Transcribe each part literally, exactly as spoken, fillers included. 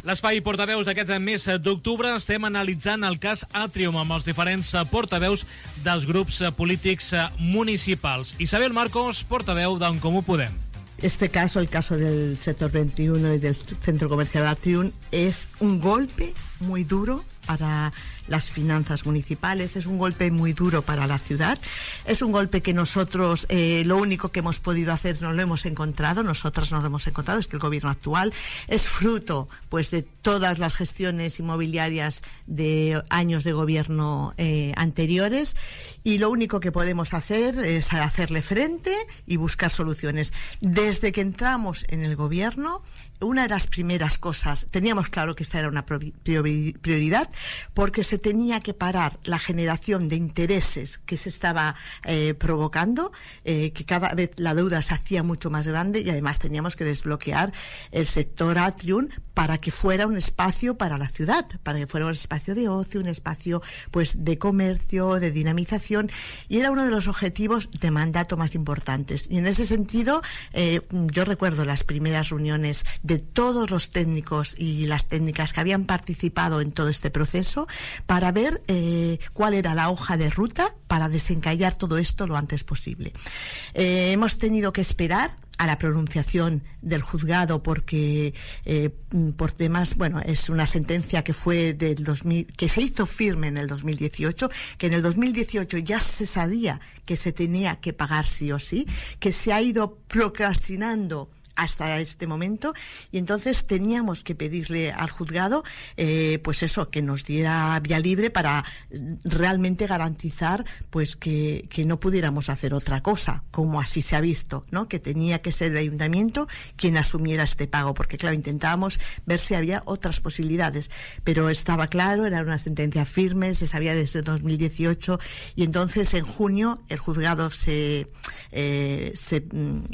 L'espai portaveus d'aquest mes d'octubre estem analitzant el cas Atrium amb els diferents portaveus dels grups polítics municipals. Isabel Marcos, portaveu d'En Comú Podem. Este caso, el caso del sector veintiuno y del centro comercial Atrium, es un golpe muy duro para las finanzas municipales, es un golpe muy duro para la ciudad, es un golpe que nosotros eh, lo único que hemos podido hacer no lo hemos encontrado, nosotras no lo hemos encontrado, es que el gobierno actual es fruto pues de todas las gestiones inmobiliarias de años de gobierno eh, anteriores, y lo único que podemos hacer es hacerle frente y buscar soluciones. Desde que entramos en el gobierno, una de las primeras cosas, teníamos claro que esta era una prioridad, porque se tenía que parar la generación de intereses que se estaba eh, provocando, eh, que cada vez la deuda se hacía mucho más grande, y además teníamos que desbloquear el sector Atrium para que fuera un espacio para la ciudad, para que fuera un espacio de ocio, un espacio pues de comercio, de dinamización, y era uno de los objetivos de mandato más importantes. Y en ese sentido, eh, yo recuerdo las primeras reuniones de todos los técnicos y las técnicas que habían participado en todo este proceso para ver eh, cuál era la hoja de ruta para desencallar todo esto lo antes posible. Eh, hemos tenido que esperar a la pronunciación del juzgado porque eh, por temas, bueno, es una sentencia que fue del dos mil, que se hizo firme en el dos mil dieciocho, que en el dos mil dieciocho ya se sabía que se tenía que pagar sí o sí, que se ha ido procrastinando hasta este momento, y entonces teníamos que pedirle al juzgado eh, pues eso, que nos diera vía libre para realmente garantizar pues que, que no pudiéramos hacer otra cosa, como así se ha visto, ¿no? Que tenía que ser el ayuntamiento quien asumiera este pago, porque claro, intentábamos ver si había otras posibilidades, pero estaba claro, era una sentencia firme, se sabía desde dos mil dieciocho, y entonces en junio el juzgado se, eh, se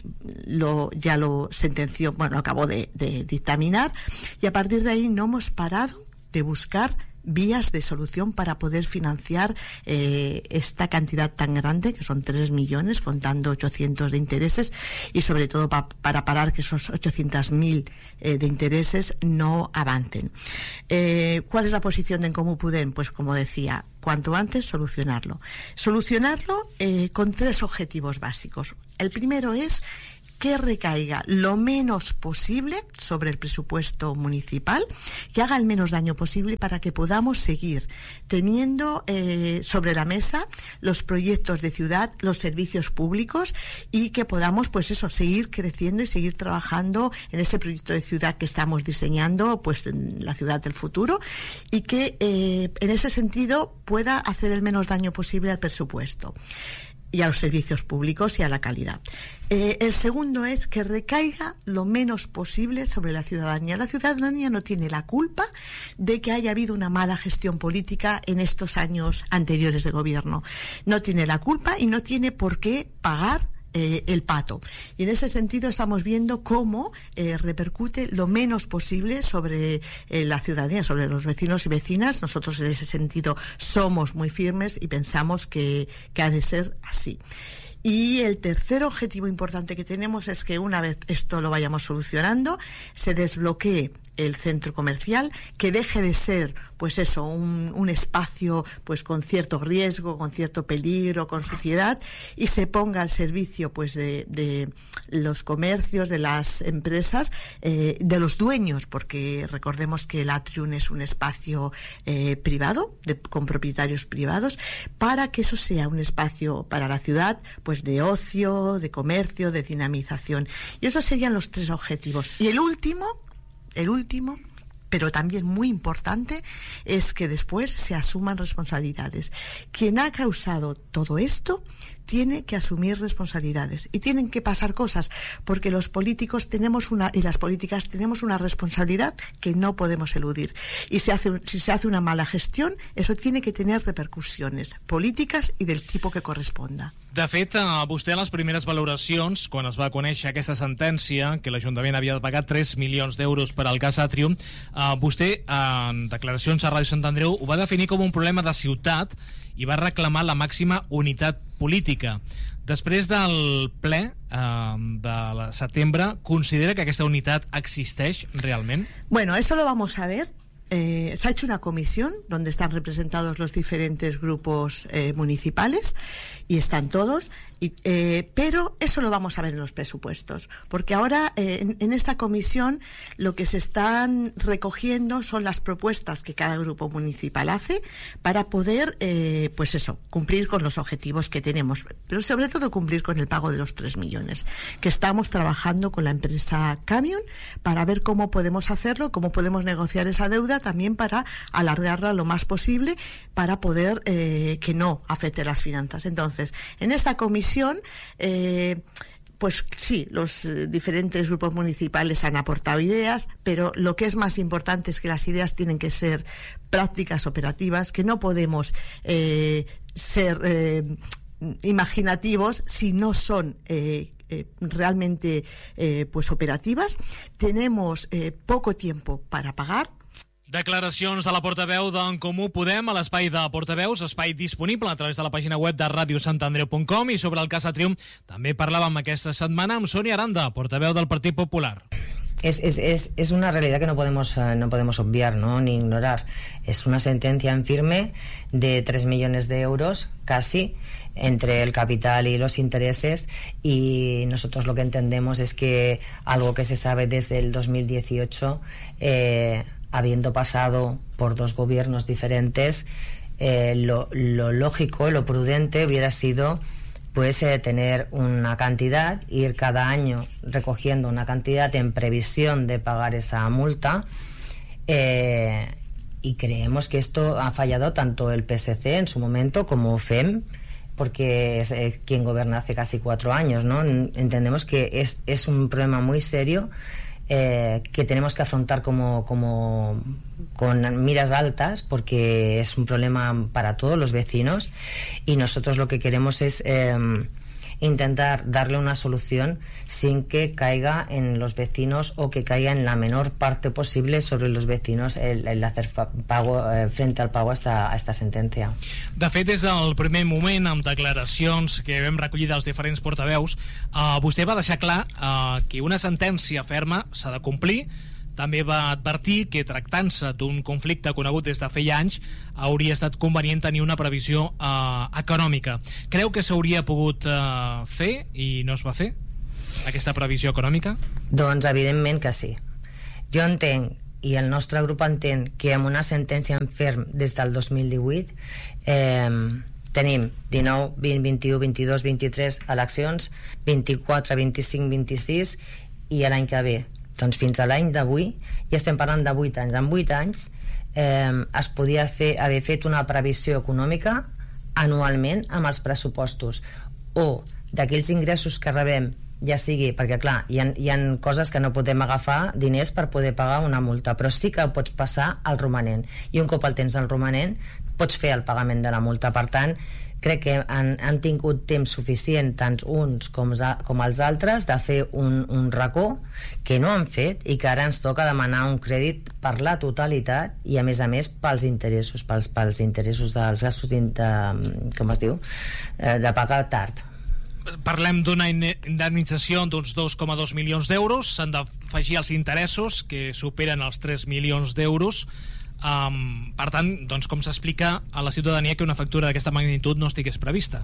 lo ya lo sentenció, bueno, acabó de, de dictaminar, y a partir de ahí no hemos parado de buscar vías de solución para poder financiar eh, esta cantidad tan grande, que son tres millones, contando ochocientos de intereses, y sobre todo pa, para parar que esos ochocientos mil eh, de intereses no avancen. Eh, ¿Cuál es la posición de En Comú Podem? Pues como decía, cuanto antes solucionarlo. Solucionarlo eh, con tres objetivos básicos. El primero es que recaiga lo menos posible sobre el presupuesto municipal, que haga el menos daño posible para que podamos seguir teniendo eh, sobre la mesa los proyectos de ciudad, los servicios públicos, y que podamos, pues eso, seguir creciendo y seguir trabajando en ese proyecto de ciudad que estamos diseñando, pues en la ciudad del futuro, y que eh, en ese sentido pueda hacer el menos daño posible al presupuesto y a los servicios públicos y a la calidad. Eh, el segundo es que recaiga lo menos posible sobre la ciudadanía. La ciudadanía no tiene la culpa de que haya habido una mala gestión política en estos años anteriores de gobierno. No tiene la culpa y no tiene por qué pagar Eh, el pato, y en ese sentido estamos viendo cómo eh, repercute lo menos posible sobre eh, la ciudadanía, sobre los vecinos y vecinas. Nosotros en ese sentido somos muy firmes y pensamos que, que ha de ser así. Y el tercer objetivo importante que tenemos es que una vez esto lo vayamos solucionando, se desbloquee el centro comercial, que deje de ser pues eso, un, un espacio pues con cierto riesgo, con cierto peligro, con suciedad, y se ponga al servicio pues de, de los comercios, de las empresas, eh, de los dueños, porque recordemos que el Atrium es un espacio eh, privado, de, con propietarios privados, para que eso sea un espacio para la ciudad pues de ocio, de comercio, de dinamización. Y esos serían los tres objetivos. Y el último, el último, pero también muy importante, es que después se asuman responsabilidades. Quien ha causado todo esto tiene que asumir responsabilidades, y tienen que pasar cosas, porque los políticos tenemos una, y las políticas tenemos una responsabilidad que no podemos eludir, y si, hace, si se hace una mala gestión, eso tiene que tener repercusiones políticas i del tipus que corresponda. De fet, vostè en les primeres valoracions, quan es va conèixer aquesta sentència, que l'Ajuntament havia de pagar tres milions d'euros per al cas Atrium, eh, vostè, en declaracions a Ràdio Sant Andreu, ho va definir com un problema de ciutat i va reclamar la màxima unitat política. Després del ple eh, de la setembre, considera que aquesta unitat existeix realment? Bueno, eso lo vamos a ver. Eh, se ha hecho una comisión donde están representados los diferentes grupos eh, municipales y están todos, y, eh, pero eso lo vamos a ver en los presupuestos, porque ahora eh, en, en esta comisión lo que se están recogiendo son las propuestas que cada grupo municipal hace para poder, eh, pues eso, cumplir con los objetivos que tenemos, pero sobre todo cumplir con el pago de los tres millones, que estamos trabajando con la empresa Camion para ver cómo podemos hacerlo, cómo podemos negociar esa deuda también para alargarla lo más posible para poder eh, que no afecte las finanzas. Entonces, en esta comisión, eh, pues sí, los eh, diferentes grupos municipales han aportado ideas, pero lo que es más importante es que las ideas tienen que ser prácticas, operativas, que no podemos eh, ser eh, imaginativos si no son eh, Eh, realmente eh, pues operativas. Tenemos eh, poco tiempo para pagar. Declaracions de la portaveu d'En Comú Podem a l'espai de portaveus, espai disponible a través de la pàgina web de radio sant andreu punt com, i sobre el cas Atrium també parlàvem aquesta setmana amb Sonia Aranda, portaveu del Partit Popular. Es, es, es, es una realidad que no podemos, uh, no podemos obviar, ¿no? Ni ignorar. Es una sentencia en firme de tres millones de euros, casi, entre el capital y los intereses, y nosotros lo que entendemos es que algo que se sabe desde el dos mil dieciocho, eh, habiendo pasado por dos gobiernos diferentes, eh, lo, lo lógico, lo prudente hubiera sido pues eh, tener una cantidad, ir cada año recogiendo una cantidad en previsión de pagar esa multa, eh, y creemos que esto ha fallado tanto el P S C en su momento como F E M, porque es eh, quien gobierna hace casi cuatro años, ¿no? Entendemos que es, es un problema muy serio, eh, que tenemos que afrontar como, como con miras altas, porque es un problema para todos los vecinos, y nosotros lo que queremos es eh, intentar darle una solución sin que caiga en los vecinos, o que caiga en la menor parte posible sobre los vecinos el, el hacer pago, eh, frente al pago a esta, a esta sentencia. De fet, des del primer moment, amb declaracions que vam recollir dels diferents portaveus, eh, vostè va deixar clar eh, que una sentència ferma s'ha de complir. També va advertir que, tractant-se d'un conflicte conegut des de feia anys, hauria estat convenient tenir una previsió eh, econòmica. Creu que s'hauria pogut eh, fer i no es va fer, aquesta previsió econòmica? Doncs evidentment que sí. Jo entenc, i el nostre grup entén, que amb una sentència en ferm des del dos mil divuit eh, tenim dinou, vint, vint-i-u, vint-i-dos, vint-i-tres eleccions, vint-i-quatre, vint-i-cinc, vint-i-sis, i l'any que ve. Doncs fins a l'any d'avui, i estem parlant de vuit anys. En vuit anys eh, es podia fer, haver fet una previsió econòmica anualment amb els pressupostos, o d'aquells ingressos que rebem, ja sigui, perquè clar, hi ha, hi ha coses que no podem agafar diners per poder pagar una multa, però sí que pots passar al romanent, i un cop el tens al romanent pots fer el pagament de la multa. Per tant, crec que han, han tingut temps suficient, tant uns com, com els altres, de fer un, un racó que no han fet, i que ara ens toca demanar un crèdit per la totalitat, i a més a més pels interessos, pels, pels interessos dels gastos de, com es diu, de pagar tard. Parlem d'una indemnització d'uns dos coma dos milions d'euros, s'han d'afegir els interessos que superen els tres milions d'euros. Um, per tant, doncs, com s'explica a la ciutadania que una factura d'aquesta magnitud no estigués prevista?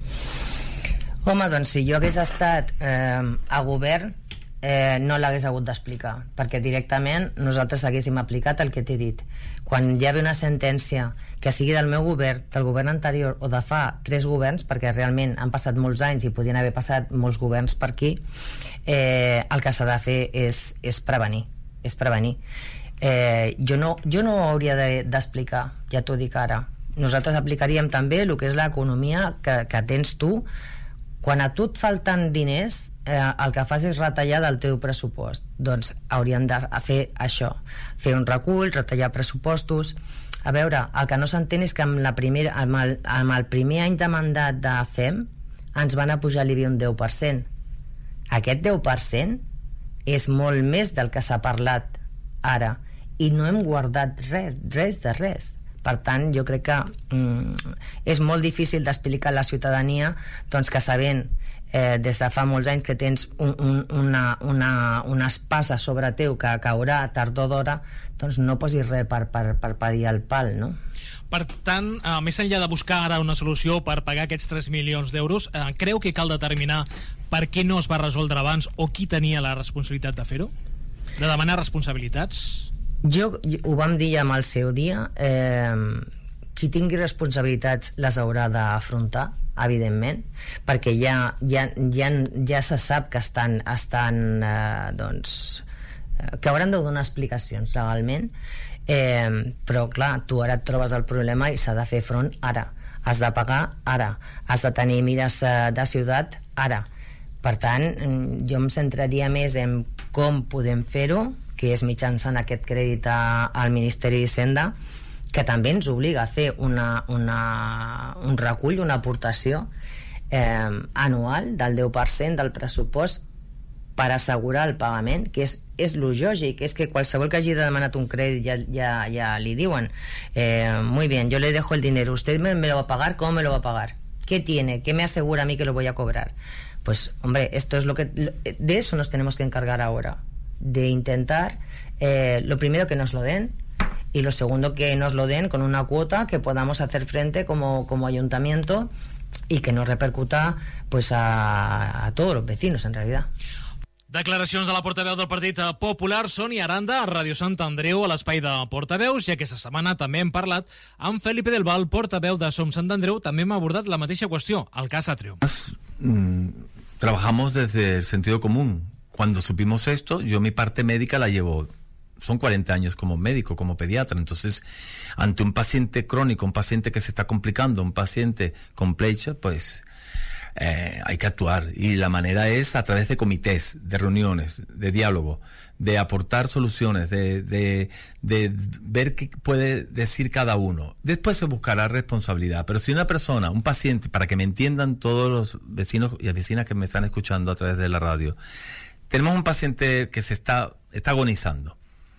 Home, doncs si jo hagués estat eh, a govern, eh, no l'hagués hagut d'explicar, perquè directament nosaltres haguéssim aplicat el que t'he dit. Quan hi ha una sentència que sigui del meu govern, del govern anterior o de fa tres governs, perquè realment han passat molts anys i podien haver passat molts governs per aquí, eh, el que s'ha de fer és, és prevenir, és prevenir. Eh, jo, no, jo no ho hauria d'explicar, de, ja t'ho dic ara. Nosaltres aplicaríem també el que és l'economia que, que tens tu. Quan a tu et falten diners, eh, el que fas és retallar del teu pressupost. Doncs hauríem de fer això, fer un recull, retallar pressupostos. A veure, el que no s'entén és que amb, la primera, amb, el, amb el primer any de mandat de F E M ens van apujar l'I B I un deu per cent. Aquest deu per cent és molt més del que s'ha parlat ara, i no hem guardat res, res de res. Per tant, jo crec que mm, és molt difícil d'explicar a la ciutadania doncs, que sabent eh, des de fa molts anys que tens un, un, una, una, una espasa sobre teu que caurà tard o d'hora, doncs no posis res per, per, per parir el pal, no? Per tant, eh, més enllà de buscar ara una solució per pagar aquests tres milions d'euros, eh, creu que cal determinar per què no es va resoldre abans o qui tenia la responsabilitat de fer-ho? De demanar responsabilitats? Jo, ho vam dir ja amb el seu dia, eh, qui tingui responsabilitats les haurà d'afrontar, evidentment, perquè ja, ja, ja, ja se sap que estan, estan eh, doncs, que hauran de donar explicacions legalment, eh, però clar, tu ara et trobes el problema i s'ha de fer front ara, has de pagar ara, has de tenir mires eh, de ciutat ara. Per tant, jo em centraria més en com podem fer-ho, que és mitjançant aquest crèdit a, al Ministeri d'Hisenda, que també ens obliga a fer una, una, un recull, una aportació eh, anual del deu per cent del pressupost per assegurar el pagament, que és, és lo lògic, és que qualsevol que hagi demanat un crèdit ja, ja, ja li diuen eh, muy bien, yo le dejo el dinero, usted me, me lo va a pagar, ¿cómo me lo va a pagar? ¿Qué tiene? ¿Qué me asegura a mí que lo voy a cobrar? Pues, hombre, esto es lo que... De eso nos tenemos que encargar ahora, de intentar, eh, lo primero que nos lo den, y lo segundo que nos lo den con una cuota que podamos hacer frente como, como ayuntamiento y que no repercuta pues a, a todos los vecinos en realidad. Declaracions de la portaveu del Partit Popular, Sònia Aranda, a Ràdio Sant Andreu, a l'espai de portaveus, i aquesta setmana també hem parlat amb Felipe del Val, portaveu de Som Sant Andreu. També hem abordat la mateixa qüestió, el cas Atrium. Mm, trabajamos desde el sentido común. Cuando supimos esto, yo mi parte médica la llevo, son cuarenta años como médico, como pediatra, entonces ante un paciente crónico, un paciente que se está complicando, un paciente con plecha, pues eh, hay que actuar, y la manera es a través de comités, de reuniones, de diálogo, de aportar soluciones, de, de, de ver qué puede decir cada uno. Después se buscará responsabilidad, pero si una persona, un paciente, para que me entiendan todos los vecinos y vecinas que me están escuchando a través de la radio, tenemos un paciente que se está, está agonizando.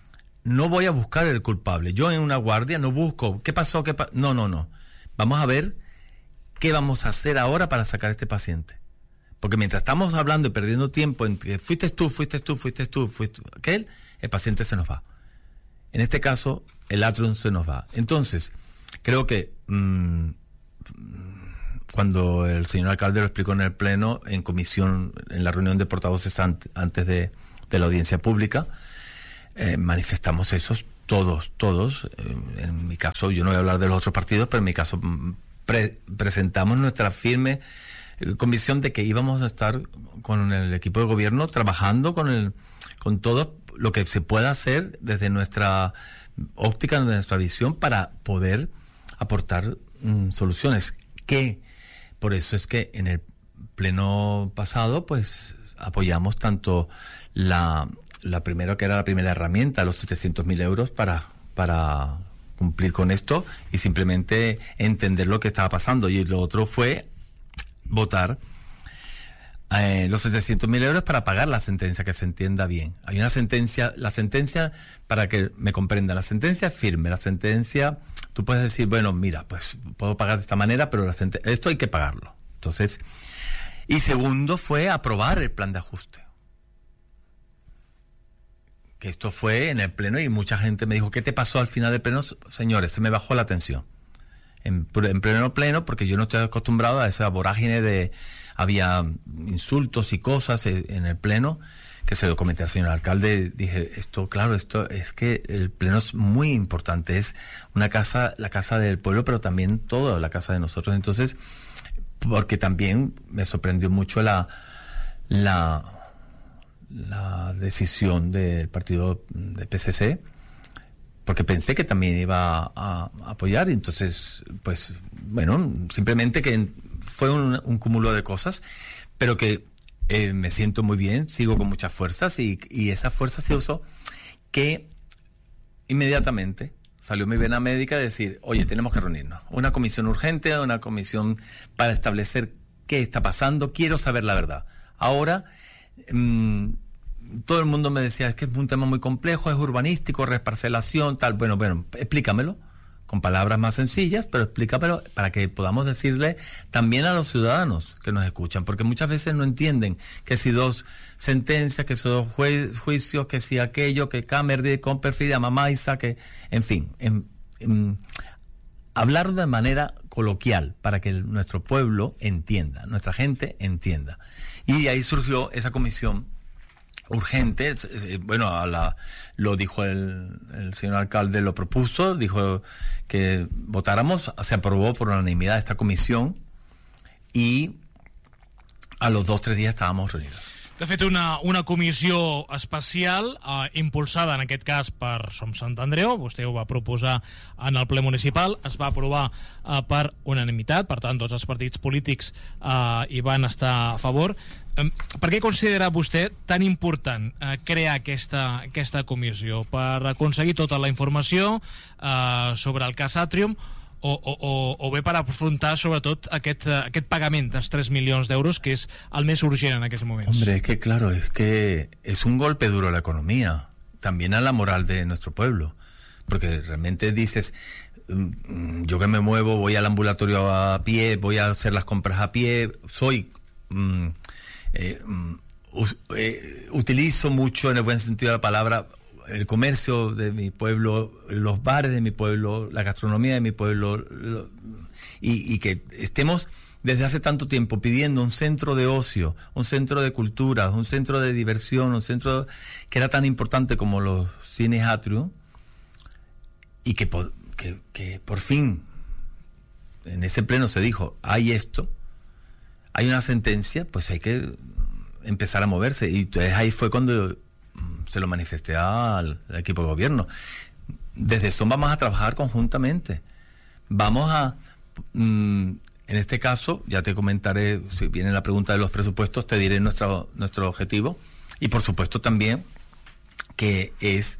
No voy a buscar el culpable. Yo en una guardia no busco qué pasó, qué pa no, no, no. Vamos a ver qué vamos a hacer ahora para sacar a este paciente. Porque mientras estamos hablando y perdiendo tiempo entre fuiste tú, fuiste tú, fuiste tú, fuiste tú, aquel, el paciente se nos va. En este caso, el Atrium se nos va. Entonces, creo que mmm, cuando el señor alcalde lo explicó en el pleno, en comisión, en la reunión de portavoces antes de, de la audiencia pública, Eh, manifestamos eso todos, todos. Eh, en mi caso, yo no voy a hablar de los otros partidos, pero en mi caso pre presentamos nuestra firme eh, convicción de que íbamos a estar con el equipo de gobierno trabajando con el, con todo lo que se pueda hacer desde nuestra óptica, desde nuestra visión, para poder aportar mm, soluciones. Que por eso es que en el pleno pasado, pues apoyamos tanto la la primera, que era la primera herramienta, los setecientos mil euros para, para cumplir con esto y simplemente entender lo que estaba pasando. Y lo otro fue votar eh, los setecientos mil euros para pagar la sentencia, que se entienda bien. Hay una sentencia, la sentencia, para que me comprenda, la sentencia es firme, la sentencia, tú puedes decir, bueno, mira, pues puedo pagar de esta manera, pero la sentencia, esto hay que pagarlo. Entonces, y segundo fue aprobar el plan de ajuste. Esto fue en el pleno y mucha gente me dijo, ¿qué te pasó al final del pleno? Señores, se me bajó la tensión. En, en pleno pleno, porque yo no estoy acostumbrado a esa vorágine de... Había insultos y cosas en el pleno, que se lo comenté al señor alcalde. Dije, esto, claro, esto es que el pleno es muy importante. Es una casa, la casa del pueblo, pero también toda la casa de nosotros. Entonces, porque también me sorprendió mucho la... la la decisión del partido de P S C, porque pensé que también iba a, a apoyar, y entonces, pues, bueno, simplemente que fue un, un cúmulo de cosas, pero que eh, me siento muy bien, sigo con muchas fuerzas, y, y esa fuerza se usó, que inmediatamente salió mi vena médica de decir, oye, tenemos que reunirnos, una comisión urgente, una comisión para establecer qué está pasando, quiero saber la verdad. Ahora, mmm, todo el mundo me decía, es que es un tema muy complejo, es urbanístico, reparcelación, tal. Bueno, bueno, explícamelo. con palabras más sencillas, pero explícamelo para que podamos decirle también a los ciudadanos que nos escuchan, porque muchas veces no entienden que si dos sentencias, que si dos jue- juicios, que si aquello, que Camerdi, con perfidia, mamá Isa, que, en fin, en, en, hablar de manera coloquial para que el, nuestro pueblo entienda, nuestra gente entienda. Y ahí surgió esa comisión urgente. Bueno, a la, lo dijo el, el señor alcalde, lo propuso, dijo que votáramos, se aprobó por unanimidad esta comisión y a los dos, tres días estábamos reunidos. De fet, una, una comissió especial eh, impulsada, en aquest cas, per Som Sant Andreu. Vostè ho va proposar en el ple municipal, es va aprovar eh, per unanimitat, per tant, tots els partits polítics eh, hi van estar a favor. Eh, per què considera vostè tan important eh, crear aquesta, aquesta comissió? Per aconseguir tota la informació eh, sobre el cas Atrium, O, o, o, o bé per afrontar sobretot aquest, aquest pagament dels tres milions d'euros, que és el més urgent en aquests moments? Hombre, es que claro, es que es un golpe duro a la economía, también a la moral de nuestro pueblo, porque realmente dices, yo que me muevo, voy al ambulatorio a pie, voy a hacer las compras a pie, soy mm, eh, uh, eh, utilizo mucho, en el buen sentido de la palabra, el comercio de mi pueblo, los bares de mi pueblo, la gastronomía de mi pueblo, lo, y, y que estemos desde hace tanto tiempo pidiendo un centro de ocio, un centro de cultura, un centro de diversión, un centro que era tan importante como los cines Atrium, y que, que, que por fin en ese pleno se dijo, hay esto, hay una sentencia, pues hay que empezar a moverse. Y entonces ahí fue cuando se lo manifesté al, al equipo de gobierno. Desde eso vamos a trabajar conjuntamente. Vamos a, mmm, en este caso, ya te comentaré, si viene la pregunta de los presupuestos, te diré nuestro, nuestro objetivo. Y por supuesto también que es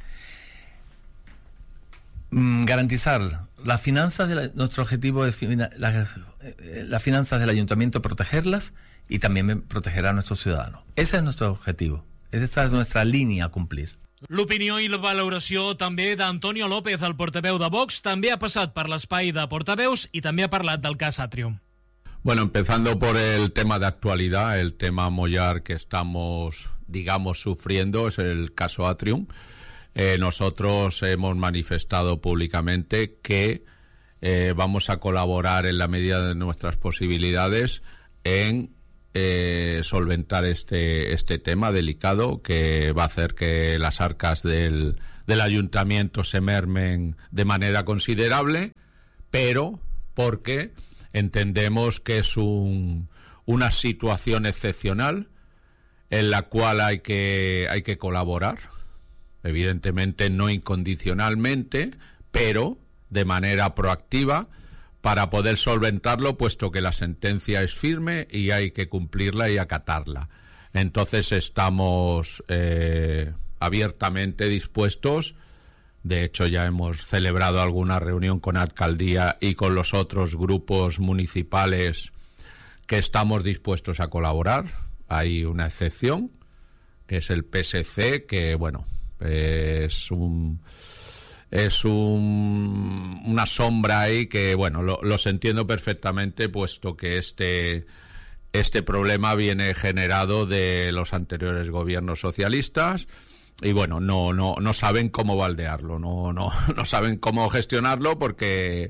mmm, garantizar las finanzas de la, nuestro objetivo es fina, las, las finanzas del ayuntamiento, protegerlas y también proteger a nuestros ciudadanos. Ese es nuestro objetivo. Esta és la nostra línia a complir. L'opinió i la valoració també d'Antonio López, el portaveu de Vox, també ha passat per l'espai de portaveus i també ha parlat del cas Atrium. Bueno, empezando por el tema de actualidad, el tema mollar que estamos, digamos, sufriendo es el caso Atrium. Eh, nosotros hemos manifestado públicamente que eh, vamos a colaborar en la medida de nuestras posibilidades en Eh, solventar este este tema delicado que va a hacer que las arcas del, del ayuntamiento se mermen de manera considerable, pero porque entendemos que es un, una situación excepcional en la cual hay que, hay que colaborar, evidentemente no incondicionalmente, pero de manera proactiva, para poder solventarlo, puesto que la sentencia es firme y hay que cumplirla y acatarla. Entonces estamos eh, abiertamente dispuestos. De hecho, ya hemos celebrado alguna reunión con alcaldía y con los otros grupos municipales que estamos dispuestos a colaborar. Hay una excepción, que es el P S C, que, bueno, eh, es un... Es un, una sombra ahí que, bueno, lo, los entiendo perfectamente, puesto que este, este problema viene generado de los anteriores gobiernos socialistas y, bueno, no, no, no saben cómo baldearlo, no, no, no saben cómo gestionarlo, porque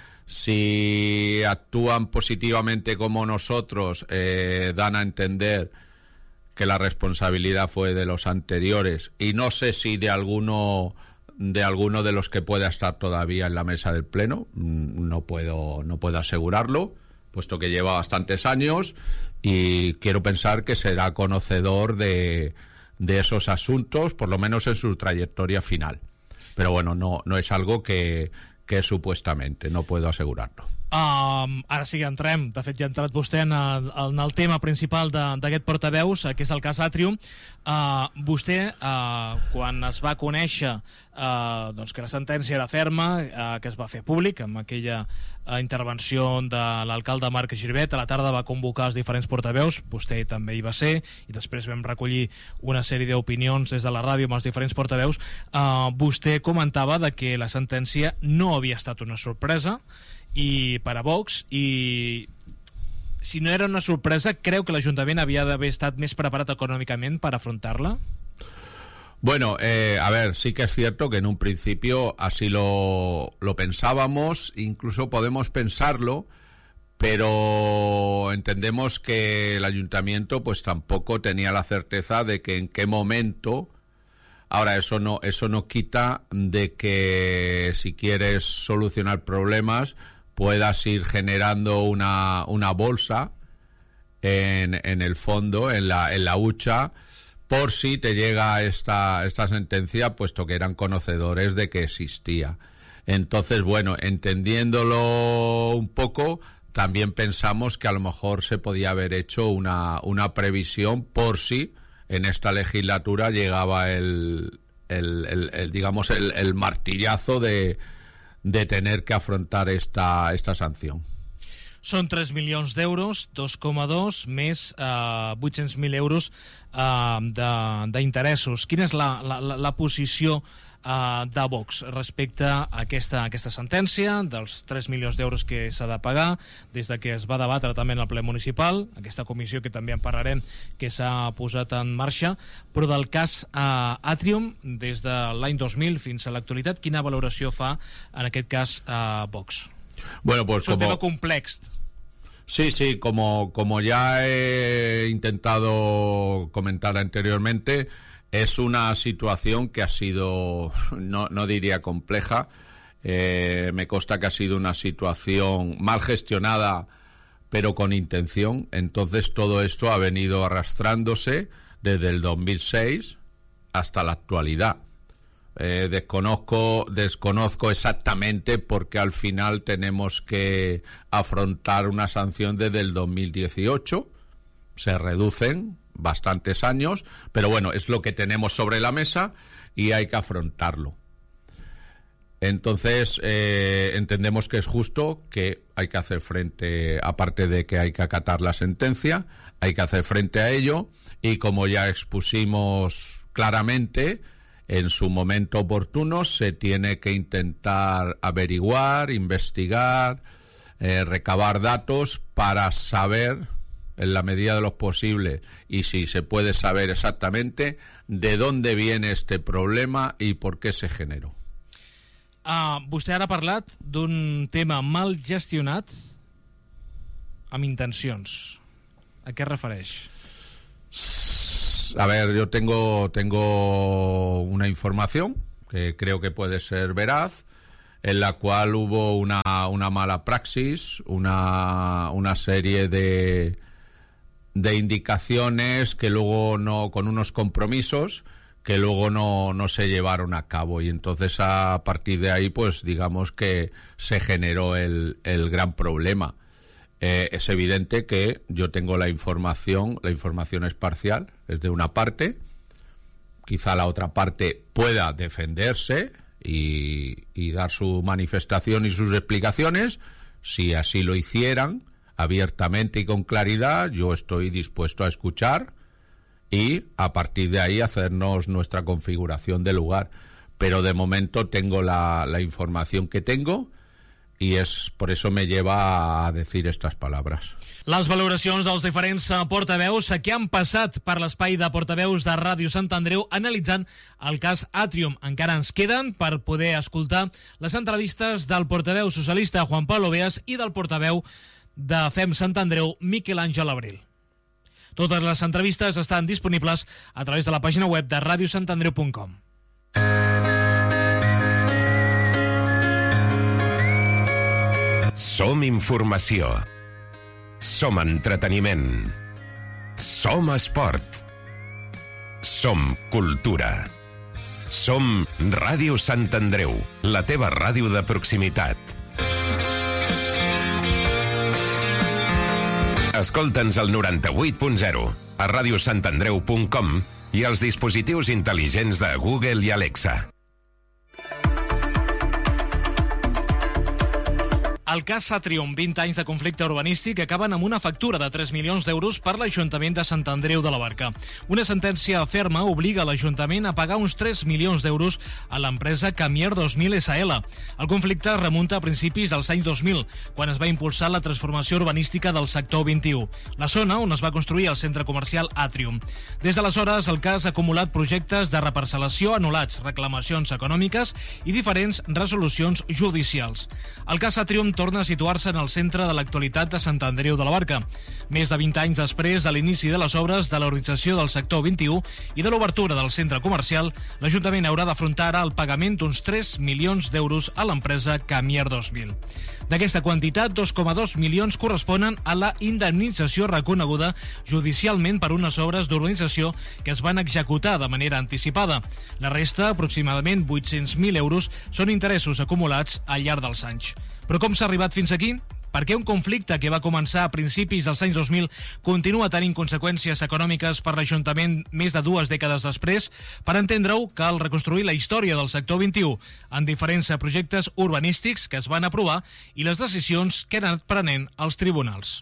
si actúan positivamente como nosotros, eh, dan a entender que la responsabilidad fue de los anteriores, y no sé si de alguno... de alguno de los que pueda estar todavía en la mesa del pleno, no puedo no puedo asegurarlo, puesto que lleva bastantes años y quiero pensar que será conocedor de, de esos asuntos, por lo menos en su trayectoria final. Pero bueno, no no es algo que, que supuestamente, no puedo asegurarlo. Um, ara sí que entrem, de fet ja ha entrat vostè en el, en el tema principal d'aquest portaveus, que és el cas Atrium. Uh, vostè, uh, quan es va conèixer uh, doncs que la sentència era ferma, uh, que es va fer públic amb aquella uh, intervenció de l'alcalde Marc Girvet, a la tarda va convocar els diferents portaveus, vostè també hi va ser, i després vam recollir una sèrie d'opinions des de la ràdio amb els diferents portaveus. Uh, vostè comentava de que la sentència no havia estat una sorpresa i per a Vox, i si no era una sorpresa, creu que l'Ajuntament havia d'haver estat més preparat econòmicament per afrontar-la? Bueno, eh, a ver, sí que es cierto que en un principio así lo, lo pensábamos, incluso podemos pensarlo, pero entendemos que el Ayuntamiento pues tampoco tenía la certeza de que en qué momento. Ahora, eso no, eso no quita de que si quieres solucionar problemas puedas ir generando una, una bolsa en, en el fondo, en la, en la hucha, por si te llega esta, esta sentencia, puesto que eran conocedores de que existía. Entonces, bueno, entendiéndolo un poco, también pensamos que a lo mejor se podía haber hecho una, una previsión por si en esta legislatura llegaba el, el, el, el digamos, el, el martillazo de, de tener que afrontar esta, esta sanción. Són tres milions d'euros, dos coma dos, més eh, vuit-cents mil euros eh, d'interessos. Quina és la, la, la posició eh, de Vox respecte a aquesta, aquesta sentència dels tres milions d'euros que s'ha de pagar des de que es va debatre també en el ple municipal, aquesta comissió que també en parlarem que s'ha posat en marxa, però del cas eh, Atrium des de l'any dos mil fins a l'actualitat, quina valoració fa en aquest cas eh, Vox? Bueno, pues es un como... tema complex. Sí, sí, como, como ya he intentado comentar anteriormente, es una situación que ha sido, no, no diría compleja, eh, me consta que ha sido una situación mal gestionada, pero con intención. Entonces todo esto ha venido arrastrándose desde el dos mil seis hasta la actualidad. Eh, desconozco, desconozco exactamente porque al final tenemos que afrontar una sanción desde el dos mil dieciocho. Se reducen bastantes años, pero bueno, es lo que tenemos sobre la mesa y hay que afrontarlo. Entonces, eh, entendemos que es justo, que hay que hacer frente, aparte de que hay que acatar la sentencia, hay que hacer frente a ello, y como ya expusimos claramente, en su momento oportuno se tiene que intentar averiguar, investigar, eh, recabar datos para saber, en la medida de lo posible, y si se puede saber exactamente, de dónde viene este problema y por qué se generó. Uh, vostè ara ha parlat d'un tema mal gestionat amb intencions. A què es refereix? A ver, yo tengo, tengo una información que creo que puede ser veraz, en la cual hubo una, una mala praxis, una, una serie de, de indicaciones que luego no, con unos compromisos que luego no, no se llevaron a cabo, y entonces a partir de ahí pues digamos que se generó el, el gran problema. Eh, es evidente que yo tengo la información, la información es parcial, es de una parte, quizá la otra parte pueda defenderse y, y dar su manifestación y sus explicaciones. Si así lo hicieran, abiertamente y con claridad, yo estoy dispuesto a escuchar y a partir de ahí hacernos nuestra configuración de lugar. Pero de momento tengo la, la información que tengo, i és, per això me lleva a decir estas palabras. Les valoracions dels diferents portaveus que han passat per l'espai de portaveus de Ràdio Sant Andreu analitzant el cas Atrium. Encara ens queden per poder escoltar les entrevistes del portaveu socialista Juan Pablo Beas i del portaveu de Fem Sant Andreu, Miquel Àngel Abril. Totes les entrevistes estan disponibles a través de la pàgina web de ràdio sant andreu punt com. Som informació. Som entreteniment. Som esport. Som cultura. Som Ràdio Sant Andreu, la teva ràdio de proximitat. Escolta'ns al noranta-vuit punt zero, a radiosantandreu punt com i als dispositius intel·ligents de Google i Alexa. El cas Satrium, vint anys de conflicte urbanístic, acaben amb una factura de tres milions d'euros per l'Ajuntament de Sant Andreu de la Barca. Una sentència ferma obliga l'Ajuntament a pagar uns tres milions d'euros a l'empresa Camier dos mil essa ele. El conflicte remunta a principis dels anys dos mil, quan es va impulsar la transformació urbanística del sector vint-i-u, la zona on es va construir el centre comercial Atrium. Des d'aleshores, el cas ha acumulat projectes de reparcel·lació anul·lats, reclamacions econòmiques i diferents resolucions judicials. El cas Atrium torna a situar-se en el centre de l'actualitat de Sant Andreu de la Barca. Més de vint anys després de l'inici de les obres de l'organització del sector vint-i-u i de l'obertura del centre comercial, l'Ajuntament haurà d'afrontar ara el pagament d'uns tres milions d'euros a l'empresa Camier dos mil. D'aquesta quantitat, dos coma dos milions corresponen a la indemnització reconeguda judicialment per unes obres d'urbanització que es van executar de manera anticipada. La resta, aproximadament vuit-cents mil euros, són interessos acumulats al llarg dels anys. Però com s'ha arribat fins aquí? Per què un conflicte que va començar a principis dels anys dos mil continua tenint conseqüències econòmiques per l'Ajuntament més de dues dècades després? Per entendre-ho, cal reconstruir la història del sector vint-i-u en diferents projectes urbanístics que es van aprovar i les decisions que han anat prenent els tribunals.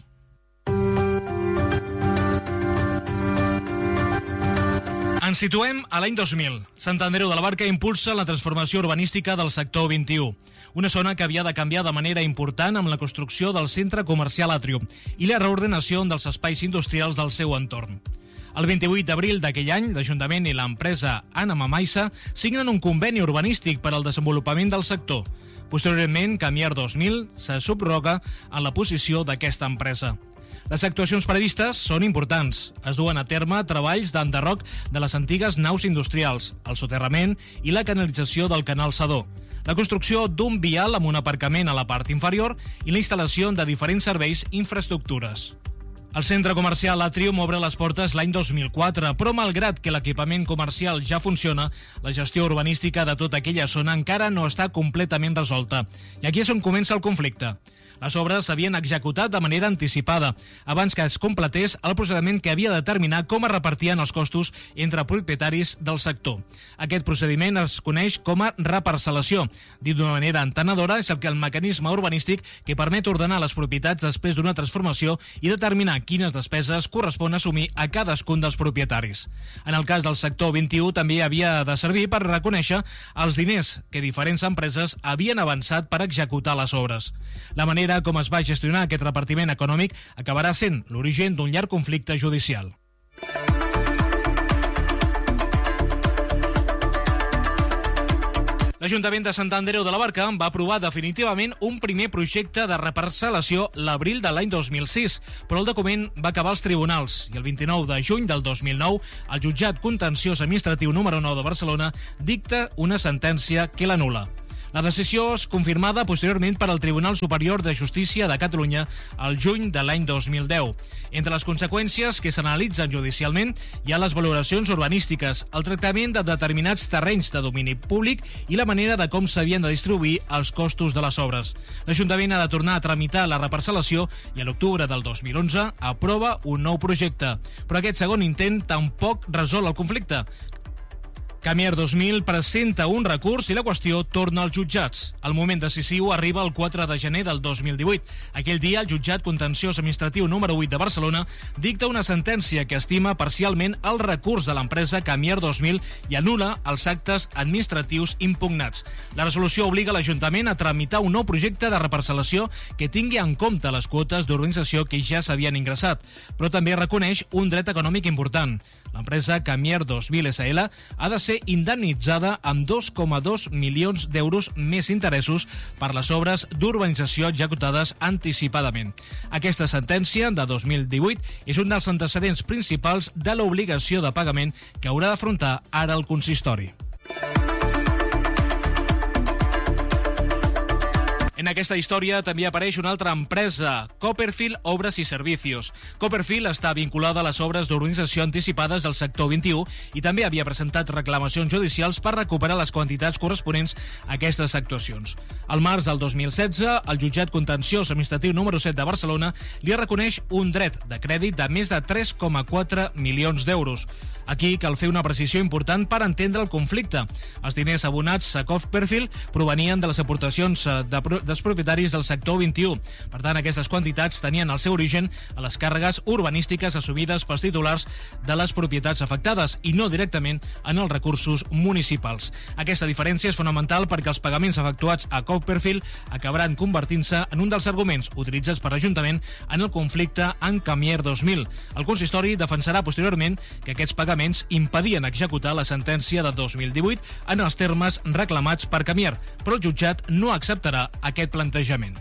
Ens situem a l'any dos mil. Sant Andreu de la Barca impulsa la transformació urbanística del sector vint-i-u, una zona que havia de canviar de manera important amb la construcció del centre comercial Atrium i la reordenació dels espais industrials del seu entorn. El vint-i-vuit d'abril d'aquell any, l'Ajuntament i l'empresa Ana Mamaissa signen un conveni urbanístic per al desenvolupament del sector. Posteriorment, Camier dos mil se subroga en la posició d'aquesta empresa. Les actuacions previstes són importants. Es duen a terme treballs d'enderroc de les antigues naus industrials, el soterrament i la canalització del canal Sedó, la construcció d'un vial amb un aparcament a la part inferior i la instal·lació de diferents serveis i infraestructures. El centre comercial Atrium obre les portes l'any dos mil quatre, però malgrat que l'equipament comercial ja funciona, la gestió urbanística de tota aquella zona encara no està completament resolta. I aquí és on comença el conflicte. Les obres s'havien executat de manera anticipada, abans que es completés el procediment que havia de determinar com es repartien els costos entre propietaris del sector. Aquest procediment es coneix com a reparcel·lació. Dit d'una manera entenedora, és el que el mecanisme urbanístic que permet ordenar les propietats després d'una transformació i determinar quines despeses correspon assumir a cadascun dels propietaris. En el cas del sector vint-i-u també havia de servir per reconèixer els diners que diferents empreses havien avançat per executar les obres. La manera com es va gestionar aquest repartiment econòmic acabarà sent l'origen d'un llarg conflicte judicial. L'Ajuntament de Sant Andreu de la Barca va aprovar definitivament un primer projecte de reparcel·lació l'abril de l'any dos mil sis, però el document va acabar als tribunals i el vint-i-nou de juny del dos mil nou el jutjat contenciós administratiu número nou de Barcelona dicta una sentència que l'anul·la. La decisió és confirmada posteriorment per al Tribunal Superior de Justícia de Catalunya al juny de l'any dos mil deu. Entre les conseqüències que s'analitzen judicialment hi ha les valoracions urbanístiques, el tractament de determinats terrenys de domini públic i la manera de com s'havien de distribuir els costos de les obres. L'Ajuntament ha de tornar a tramitar la reparcel·lació i a l'octubre del dos mil onze aprova un nou projecte. Però aquest segon intent tampoc resol el conflicte. Camier dos mil presenta un recurs i la qüestió torna als jutjats. El moment decisiu arriba el quatre de gener del dos mil divuit. Aquell dia, el jutjat contenciós administratiu número vuit de Barcelona dicta una sentència que estima parcialment el recurs de l'empresa Camier dos mil i anul·la els actes administratius impugnats. La resolució obliga l'Ajuntament a tramitar un nou projecte de reparcel·lació que tingui en compte les quotes d'urbanització que ja s'havien ingressat, però també reconeix un dret econòmic important. L'empresa Camier dos mil essa ele ha de ser indemnitzada amb dos coma dos milions d'euros més interessos per les obres d'urbanització executades anticipadament. Aquesta sentència de dos mil divuit és un dels antecedents principals de l'obligació de pagament que haurà d'afrontar ara el consistori. En aquesta història també apareix una altra empresa, Copperfield Obres i Servicios. Copperfield està vinculada a les obres d'urbanització anticipades del sector vint-i-u i també havia presentat reclamacions judicials per recuperar les quantitats corresponents a aquestes actuacions. Al març del dos mil setze, el jutjat contenciós administratiu número set de Barcelona li reconeix un dret de crèdit de més de tres coma quatre milions d'euros. Aquí cal fer una precisió important per entendre el conflicte. Els diners abonats a Copperfield provenien de les aportacions de, dels propietaris del sector vint-i-u. Per tant, aquestes quantitats tenien el seu origen a les càrregues urbanístiques assumides pels titulars de les propietats afectades i no directament en els recursos municipals. Aquesta diferència és fonamental perquè els pagaments efectuats a Copperfield acabaran convertint-se en un dels arguments utilitzats per l'Ajuntament en el conflicte amb Camier dos mil. El consistori defensarà posteriorment que aquests pagaments impedien executar la sentència de dos mil divuit en els termes reclamats per Camier, però el jutjat no acceptarà aquest plantejament.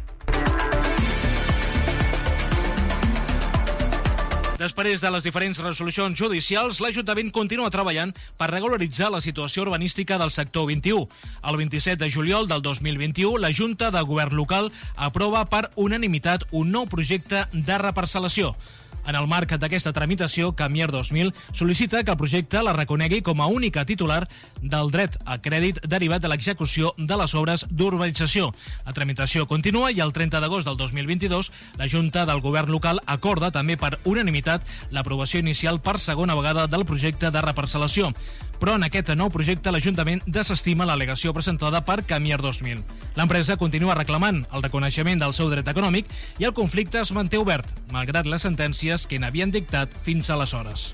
Després de les diferents resolucions judicials, l'Ajuntament continua treballant per regularitzar la situació urbanística del sector vint-i-u. El vint-i-set de juliol del dos mil vint-i-u, la Junta de Govern Local aprova per unanimitat un nou projecte de reparcel·lació. En el marc d'aquesta tramitació, Camier dos mil sol·licita que el projecte la reconegui com a única titular del dret a crèdit derivat de l'execució de les obres d'urbanització. La tramitació continua i el trenta d'agost del dos mil vint-i-dos la Junta del Govern Local acorda també per unanimitat l'aprovació inicial per segona vegada del projecte de reparcel·lació. Però en aquest nou projecte l'Ajuntament desestima l'al·legació presentada per Camier dos mil. L'empresa continua reclamant el reconeixement del seu dret econòmic i el conflicte es manté obert, malgrat les sentències que n'havien dictat fins aleshores.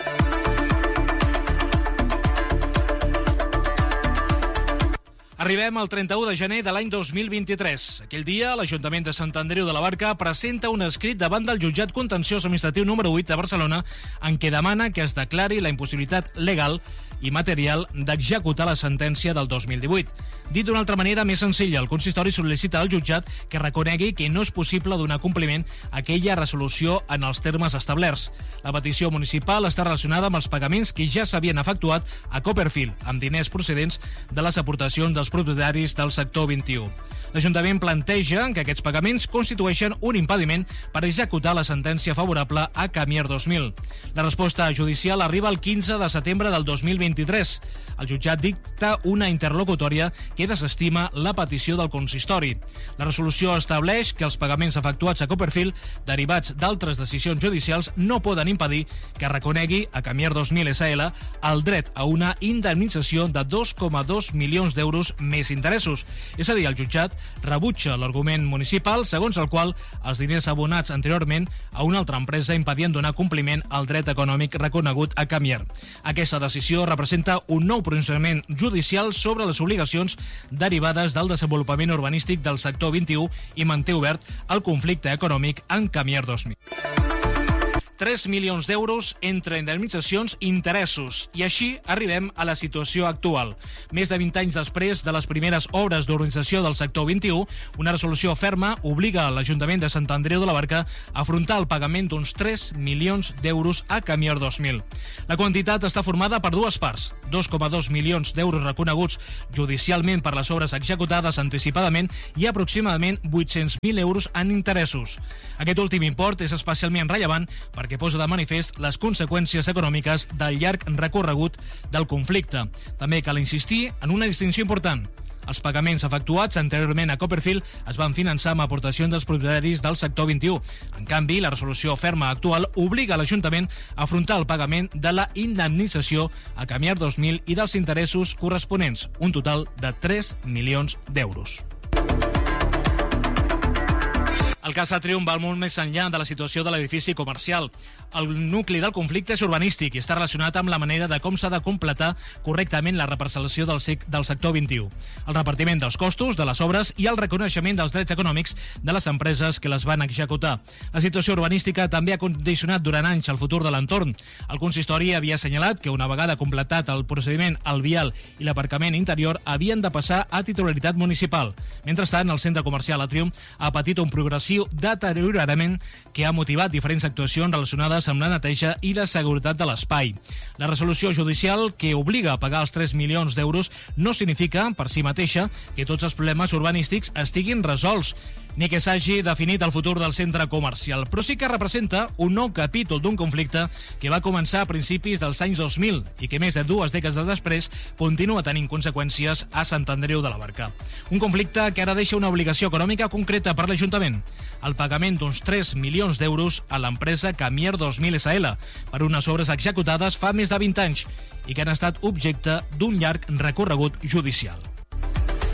Arribem al trenta-u de gener de l'any dos mil vint-i-tres. Aquell dia, l'Ajuntament de Sant Andreu de la Barca presenta un escrit davant del jutjat contenciós administratiu número vuit de Barcelona en què demana que es declari la impossibilitat legal i material d'executar la sentència del dos mil divuit. Dit d'una altra manera més senzilla, el consistori sol·licita al jutjat que reconegui que no és possible donar compliment a aquella resolució en els termes establerts. La petició municipal està relacionada amb els pagaments que ja s'havien efectuat a Copperfield, amb diners procedents de les aportacions dels propietaris del sector vint-i-u. L'Ajuntament planteja que aquests pagaments constitueixen un impediment per executar la sentència favorable a Camier dos mil. La resposta judicial arriba el quinze de setembre del dos mil vint-i-tres. El jutjat dicta una interlocutòria que desestima la petició del consistori. La resolució estableix que els pagaments efectuats a Copperfield, derivats d'altres decisions judicials, no poden impedir que reconegui a Camier dos mil S L el dret a una indemnització de dos coma dos milions d'euros més interessos. És a dir, el jutjat rebutja l'argument municipal segons el qual els diners abonats anteriorment a una altra empresa impedien donar compliment al dret econòmic reconegut a Camier. Aquesta decisió representa un nou pronunciament judicial sobre les obligacions derivades del desenvolupament urbanístic del sector vint-i-u i manté obert el conflicte econòmic en Camier dos mil. tres milions d'euros entre indemnitzacions i interessos. I així arribem a la situació actual. Més de vint anys després de les primeres obres d'urbanització del sector vint-i-u, una resolució ferma obliga l'Ajuntament de Sant Andreu de la Barca a afrontar el pagament d'uns tres milions d'euros a Camier dos mil. La quantitat està formada per dues parts, dos coma dos milions d'euros reconeguts judicialment per les obres executades anticipadament i aproximadament vuit-cents mil euros en interessos. Aquest últim import és especialment rellevant perquè que posa de manifest les conseqüències econòmiques del llarg recorregut del conflicte. També cal insistir en una distinció important. Els pagaments efectuats anteriorment a Copperfield es van finançar amb aportacions dels propietaris del sector vint-i-u. En canvi, la resolució ferma actual obliga l'Ajuntament a afrontar el pagament de la indemnització a Camier dos mil i dels interessos corresponents, un total de tres milions d'euros. El cas Atrium va molt més enllà de la situació de l'edifici comercial. El nucli del conflicte és urbanístic i està relacionat amb la manera de com s'ha de completar correctament la reparcel·lació del, sec del sector vint-i-u, el repartiment dels costos de les obres i el reconeixement dels drets econòmics de les empreses que les van executar. La situació urbanística també ha condicionat durant anys el futur de l'entorn. El consistori havia assenyalat que una vegada completat el procediment, el vial i l'aparcament interior havien de passar a titularitat municipal. Mentrestant, el centre comercial Atrium ha patit un progressiu progressiu deteriorament que ha motivat diferents actuacions relacionades amb la neteja i la seguretat de l'espai. La resolució judicial que obliga a pagar els tres milions d'euros no significa, per si mateixa, que tots els problemes urbanístics estiguin resolts, ni que s'hagi definit el futur del centre comercial, però sí que representa un nou capítol d'un conflicte que va començar a principis dels anys dos mil i que més de dues dècades després continua tenint conseqüències a Sant Andreu de la Barca. Un conflicte que ara deixa una obligació econòmica concreta per l'Ajuntament, el pagament d'uns tres milions d'euros a l'empresa Camier dos mil S L per unes obres executades fa més de vint anys i que han estat objecte d'un llarg recorregut judicial.